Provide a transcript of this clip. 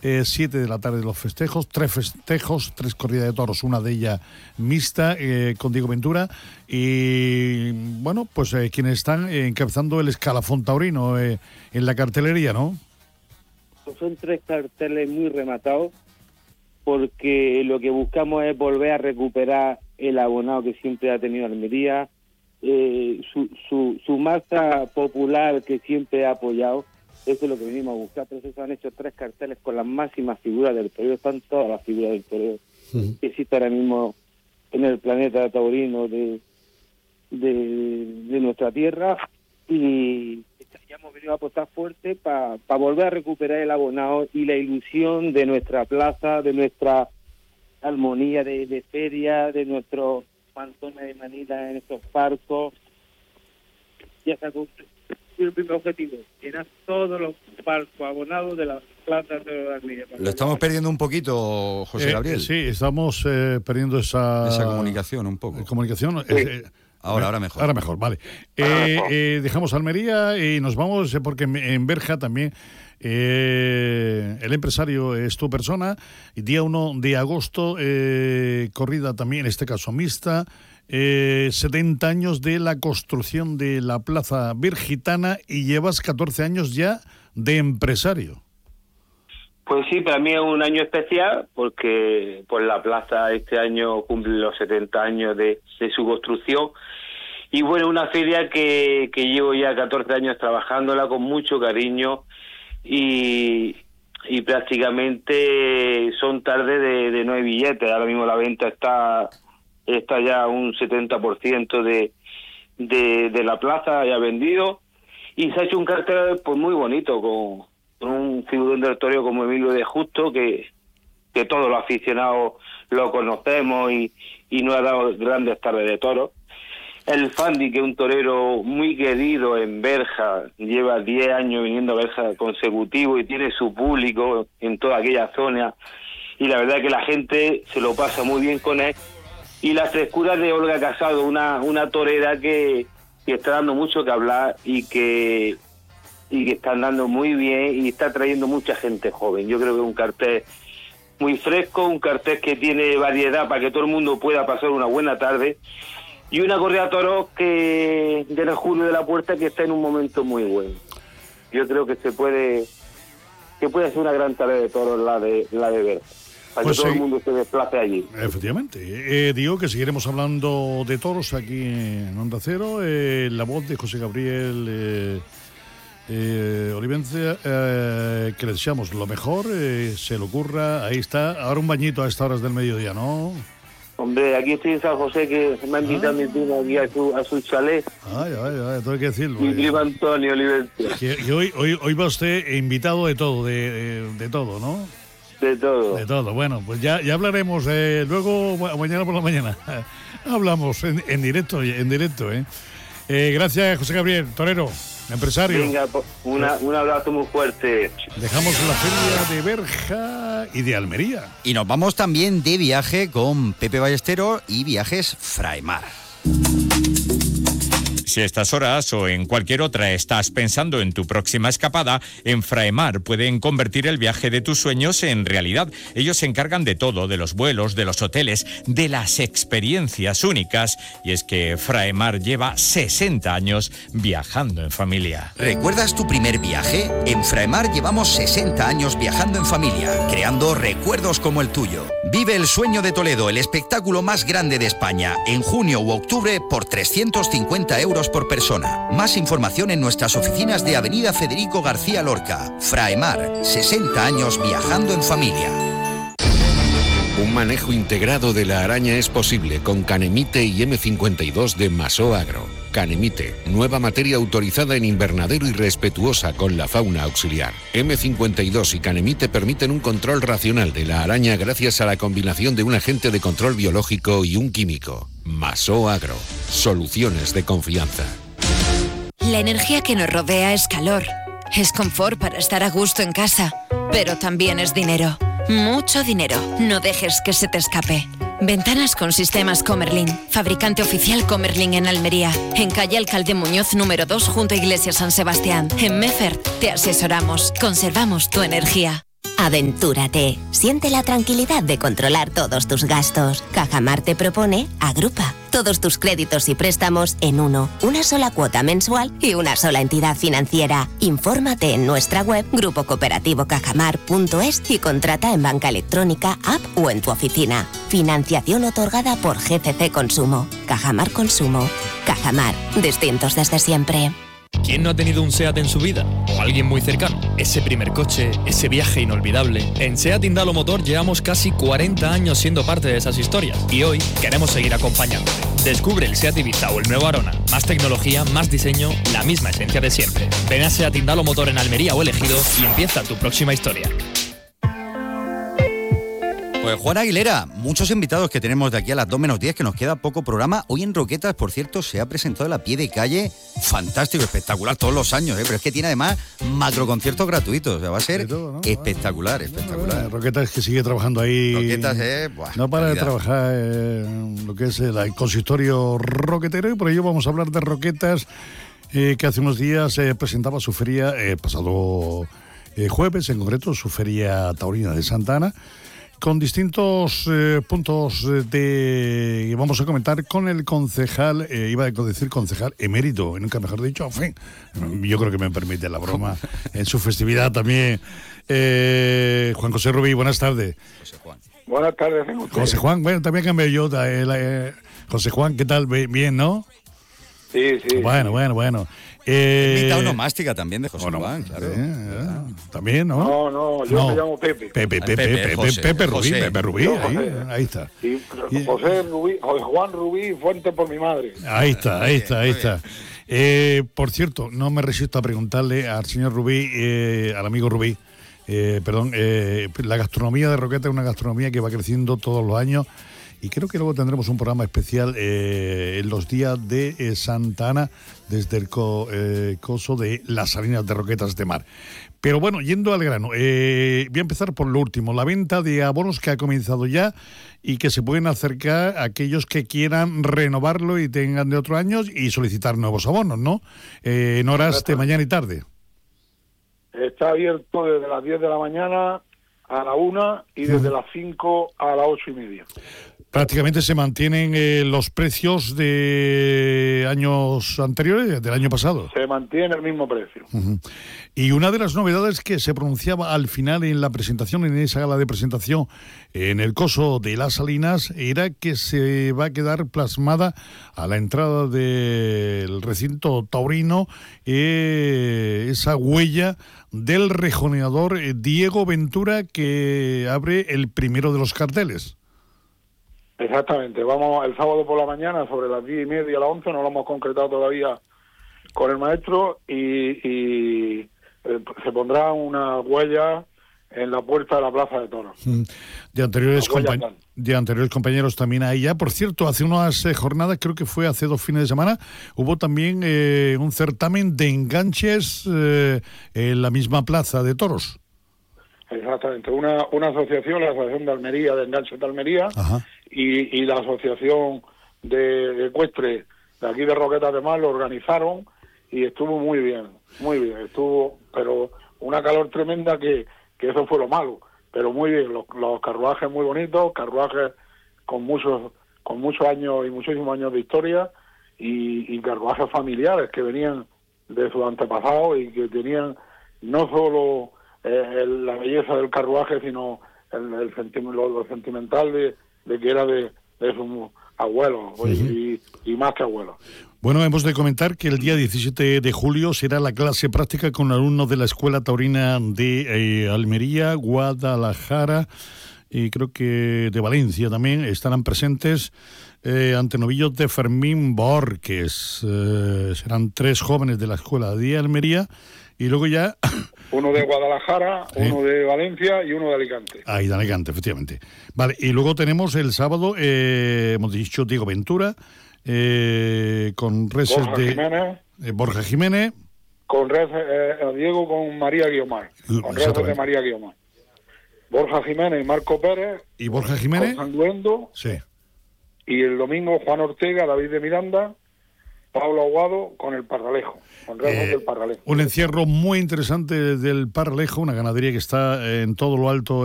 7 de la tarde los festejos, 3 festejos, 3 corridas de toros, una de ellas mixta con Diego Ventura y bueno, pues quienes están encabezando el escalafón taurino en la cartelería, ¿no? Pues son 3 carteles muy rematados, porque lo que buscamos es volver a recuperar el abonado que siempre ha tenido Almería, su masa popular que siempre ha apoyado. Eso es lo que venimos a buscar. Por eso se han hecho 3 carteles con las máximas figuras del toreo. Están todas las figuras del toreo que existe ahora mismo en el planeta taurino de nuestra tierra, y ya hemos venido a apostar fuerte para volver a recuperar el abonado y la ilusión de nuestra plaza, de nuestra armonía de feria, de nuestros pantones de manita en estos parcos. Ya se ha cumplido el primer objetivo, llenar todos los parcos abonados de las plazas de la Almería. Lo estamos perdiendo un poquito, José Gabriel. Sí, estamos perdiendo esa comunicación un poco. Comunicación. Sí. Ahora mejor. Ahora mejor, vale. Dejamos Almería y nos vamos, porque en Berja también el empresario es tu persona. Día 1 de agosto, corrida también, en este caso mixta. 70 años de la construcción de la Plaza Virgitana y llevas 14 años ya de empresario. Pues sí, para mí es un año especial porque pues la plaza este año cumple los 70 años de su construcción. Y bueno, una feria que llevo ya 14 años trabajándola con mucho cariño y prácticamente son tardes de no hay billetes. Ahora mismo la venta está ya un 70% de la plaza ya vendido, y se ha hecho un cartel pues muy bonito con un figurón del toreo como Emilio de Justo, que todos los aficionados lo conocemos y nos ha dado grandes tardes de toros. El Fandi, que es un torero muy querido en Berja, lleva 10 años viniendo a Berja consecutivo y tiene su público en toda aquella zona, y la verdad que la gente se lo pasa muy bien con él. Y la frescura de Olga Casado, una torera que está dando mucho que hablar y que está andando muy bien y está trayendo mucha gente joven. Yo creo que es un cartel muy fresco, un cartel que tiene variedad para que todo el mundo pueda pasar una buena tarde, y una corrida de toros que de Julio de la Puerta, que está en un momento muy bueno. Yo creo que puede ser una gran tarde de toros la de Berja, para pues que todo el mundo se desplace allí. Efectivamente. Digo que seguiremos hablando de toros aquí en Onda Cero. La voz de José Gabriel Olivencia, que le deseamos lo mejor, se le ocurra. Ahí está. Ahora un bañito a estas horas del mediodía, ¿no? Hombre, aquí estoy en San José, que me ha invitado mi primo aquí a su chalet. Ay, todo hay que decirlo. Mi primo Antonio Olivencia. Que hoy va usted invitado de todo, de todo, ¿no? De todo. De todo. Bueno, pues ya hablaremos luego, mañana por la mañana. Hablamos en directo, gracias, José Gabriel, torero, empresario. Venga, un abrazo muy fuerte. Dejamos la feria de Berja y de Almería. Y nos vamos también de viaje con Pepe Ballesteros y Viajes Fraemar. Si a estas horas o en cualquier otra estás pensando en tu próxima escapada, en Fraemar pueden convertir el viaje de tus sueños en realidad. Ellos se encargan de todo, de los vuelos, de los hoteles, de las experiencias únicas. Y es que Fraemar lleva 60 años viajando en familia. ¿Recuerdas tu primer viaje? En Fraemar llevamos 60 años viajando en familia, creando recuerdos como el tuyo. Vive el sueño de Toledo, el espectáculo más grande de España, en junio u octubre por 350 euros por persona. Más información en nuestras oficinas de Avenida Federico García Lorca. Fraemar, 60 años viajando en familia. Un manejo integrado de la araña es posible con Canemite y M52 de Masó Agro. Canemite, nueva materia autorizada en invernadero y respetuosa con la fauna auxiliar. M52 y Canemite permiten un control racional de la araña gracias a la combinación de un agente de control biológico y un químico. Masó Agro, soluciones de confianza. La energía que nos rodea es calor, es confort para estar a gusto en casa, pero también es dinero. Mucho dinero. No dejes que se te escape. Ventanas con sistemas Comerlin. Fabricante oficial Comerlin en Almería. En calle Alcalde Muñoz número 2 junto a Iglesia San Sebastián. En Meffert te asesoramos. Conservamos tu energía. Aventúrate. Siente la tranquilidad de controlar todos tus gastos. Cajamar te propone Agrupa. Todos tus créditos y préstamos en uno. Una sola cuota mensual y una sola entidad financiera. Infórmate en nuestra web grupocooperativo.cajamar.es y contrata en banca electrónica, app o en tu oficina. Financiación otorgada por GCC Consumo. Cajamar Consumo. Cajamar. Distintos desde siempre. ¿Quién no ha tenido un SEAT en su vida? O alguien muy cercano. Ese primer coche, ese viaje inolvidable. En SEAT Indalo Motor llevamos casi 40 años siendo parte de esas historias. Y hoy queremos seguir acompañándote. Descubre el SEAT Ibiza o el nuevo Arona. Más tecnología, más diseño, la misma esencia de siempre. Ven a SEAT Indalo Motor en Almería o El Ejido y empieza tu próxima historia. Pues Juan Aguilera, muchos invitados que tenemos de aquí a las 2 menos 10, que nos queda poco programa. Hoy en Roquetas, por cierto, se ha presentado la Pie de Calle, fantástico, espectacular todos los años, pero es que tiene además macroconciertos gratuitos, o sea, va a ser todo, ¿no? Espectacular, espectacular. Roquetas que sigue trabajando ahí. Roquetas no para de trabajar lo que es el consistorio roquetero, y por ello vamos a hablar de Roquetas, que hace unos días presentaba su feria, pasado jueves, en concreto, su feria taurina de Santa Ana, con distintos puntos de... Vamos a comentar con el concejal, iba a decir concejal emérito, nunca mejor dicho, en fin, yo creo que me permite la broma, en su festividad también. Juan José Rubí, buenas tardes. José Juan. Buenas tardes. José Juan, bueno, también cambié yo. José Juan, ¿qué tal? Bien, ¿no? Sí. Bueno. Invita onomástica también de José Juan, claro. También, ¿no? No, yo me llamo Pepe. Pepe Rubí, ahí está. Sí, José Juan Rubí, Fuente por mi madre. Ahí está. Por cierto, no me resisto a preguntarle al señor Rubí, al amigo Rubí, la gastronomía de Roquetas es una gastronomía que va creciendo todos los años. Y creo que luego tendremos un programa especial en los días de Santa Ana, desde el coso de las Salinas de Roquetas de Mar. Pero bueno, yendo al grano, voy a empezar por lo último, la venta de abonos que ha comenzado ya y que se pueden acercar a aquellos que quieran renovarlo y tengan de otros años y solicitar nuevos abonos, ¿no? En horas de mañana y tarde. Está abierto desde las 10 de la mañana a la 1 y desde las 5 a las 8:30. Prácticamente se mantienen los precios de años anteriores, del año pasado. Se mantiene el mismo precio. Uh-huh. Y una de las novedades que se pronunciaba al final en la presentación, en esa gala de presentación en el coso de Las Salinas, era que se va a quedar plasmada a la entrada del recinto taurino esa huella del rejoneador Diego Ventura, que abre el primero de los carteles. Exactamente, vamos el sábado por la mañana sobre las 10:30 a las 11, no lo hemos concretado todavía con el maestro, y se pondrá una huella en la puerta de la Plaza de Toros. De anteriores compañeros también hay ya. Por cierto, hace unas jornadas, creo que fue hace 2 fines de semana, hubo también un certamen de enganches en la misma Plaza de Toros. Exactamente, una asociación, la Asociación de Almería, de Enganches de Almería, y la Asociación de Ecuestre de aquí de Roquetas de Mar lo organizaron y estuvo muy bien, estuvo, pero una calor tremenda que eso fue lo malo, pero muy bien, los carruajes muy bonitos, carruajes con muchos años y muchísimos años de historia, y carruajes familiares que venían de sus antepasados y que tenían no solo la belleza del carruaje, sino lo sentimental de que era de sus abuelos, y más que abuelos. Bueno, hemos de comentar que el día 17 de julio será la clase práctica con alumnos de la Escuela Taurina de Almería, Guadalajara y creo que de Valencia también. Estarán presentes ante novillos de Fermín Borges. Serán 3 jóvenes de la Escuela de Almería. Y luego ya... Uno de Guadalajara, uno de Valencia y uno de Alicante. Ahí de Alicante, efectivamente. Vale, y luego tenemos el sábado, hemos dicho Diego Ventura, con reses Borja Jiménez. Con Diego con María Guiomar. Con reses de María Guiomar. Borja Jiménez y Marco Pérez. ¿Y Borja Jiménez? Con Sanduendo. Sí. Y el domingo Juan Ortega, David de Miranda, Pablo Aguado con el Parralejo, con Real del Parralejo. Un encierro muy interesante del Parralejo, una ganadería que está en todo lo alto